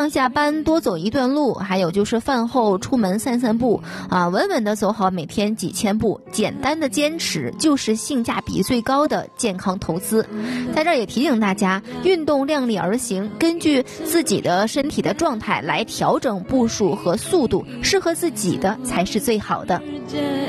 上下班多走一段路，还有就是饭后出门散散步啊，稳稳的走好每天几千步，简单的坚持就是性价比最高的健康投资。在这儿也提醒大家，运动量力而行，根据自己的身体的状态来调整步数和速度，适合自己的才是最好的。